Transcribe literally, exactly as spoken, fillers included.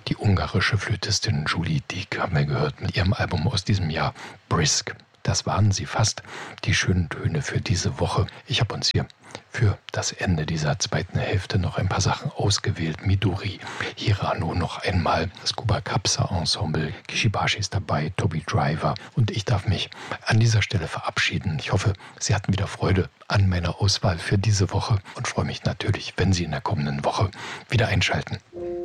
Die ungarische Flötistin Julie Deek haben wir gehört mit ihrem Album aus diesem Jahr Brisk. Das waren sie fast, die schönen Töne für diese Woche. Ich habe uns hier für das Ende dieser zweiten Hälfte noch ein paar Sachen ausgewählt. Midori, Hirano noch einmal, das Kubakapsa Ensemble, Kishibashi ist dabei, Toby Driver und ich darf mich an dieser Stelle verabschieden. Ich hoffe, Sie hatten wieder Freude an meiner Auswahl für diese Woche und freue mich natürlich, wenn Sie in der kommenden Woche wieder einschalten.